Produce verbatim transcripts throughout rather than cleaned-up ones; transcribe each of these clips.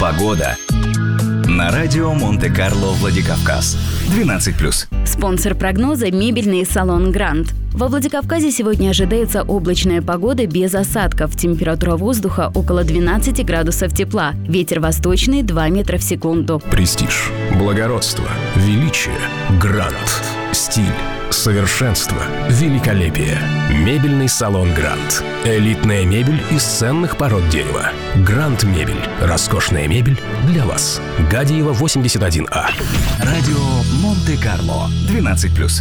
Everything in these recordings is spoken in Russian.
Погода. На радио Монте-Карло, Владикавказ. двенадцать плюс. Спонсор прогноза – мебельный салон «Гранд». Во Владикавказе сегодня ожидается облачная погода без осадков. Температура воздуха около двенадцати градусов тепла. Ветер восточный два метра в секунду. Престиж, благородство, величие, грант, стиль, совершенство, великолепие. Мебельный салон «Гранд». Элитная мебель из ценных пород дерева. «Гранд Мебель». Роскошная мебель для вас. Гадиева, восемьдесят один А. Радио Монте-Карло. двенадцать плюс.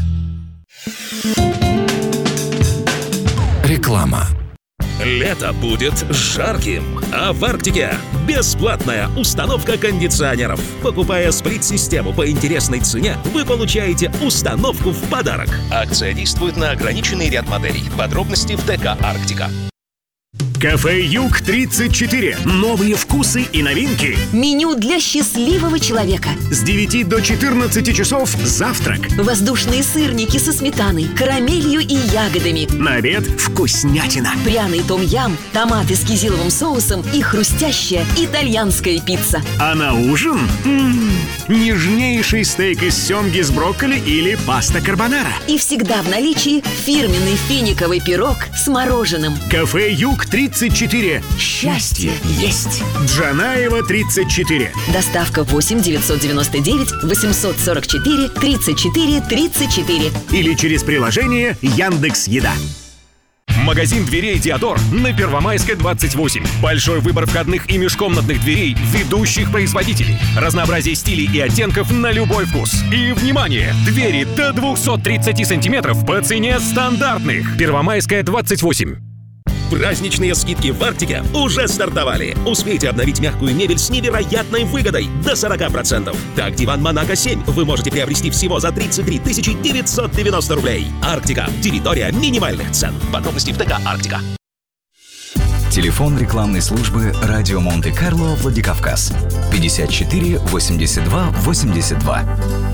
Реклама. Лето будет жарким, а в Арктике бесплатная установка кондиционеров. Покупая сплит-систему по интересной цене, вы получаете установку в подарок. Акция действует на ограниченный ряд моделей. Подробности в ТК «Арктика». Кафе Юг тридцать четыре. Новые вкусы и новинки. Меню для счастливого человека. С девяти до четырнадцати часов завтрак. Воздушные сырники со сметаной, карамелью и ягодами. На обед вкуснятина. Пряный том-ям, томаты с кизиловым соусом и хрустящая итальянская пицца. А на ужин м-м, нежнейший стейк из семги с брокколи или паста карбонара. И всегда в наличии фирменный финиковый пирог с мороженым. Кафе Юг тридцать четыре. Счастье есть. Джанаева тридцать четыре. Доставка восемь девятьсот девяносто девять восемьсот сорок четыре тридцать четыре тридцать четыре. Или через приложение Яндекс.Еда. Магазин дверей «Диодор» на Первомайской, двадцать восемь. Большой выбор входных и межкомнатных дверей ведущих производителей. Разнообразие стилей и оттенков на любой вкус. И, внимание! Двери до двухсот тридцати сантиметров по цене стандартных. Первомайская, двадцать восемь. Праздничные скидки в Арктике уже стартовали. Успейте обновить мягкую мебель с невероятной выгодой до сорока процентов. Так, диван Монако семь вы можете приобрести всего за тридцать три тысячи девятьсот девяносто рублей. Арктика. Территория минимальных цен. Подробности в ТК «Арктика». Телефон рекламной службы радио Монте-Карло, Владикавказ. пятьдесят четыре восемьдесят два восемьдесят два.